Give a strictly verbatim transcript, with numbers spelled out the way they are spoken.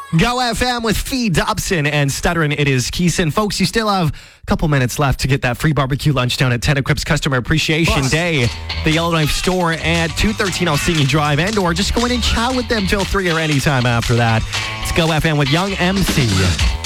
Go F M with Fee Dobson and Stutterin'. It is Keeson. Folks, you still have a couple minutes left to get that free barbecue lunch down at Ten Equips Customer Appreciation Plus. Day. The Yellowknife store at two thirteen Orsini Drive, and or just go in and chat with them till three or anytime after that. It's Go F M with Young M C.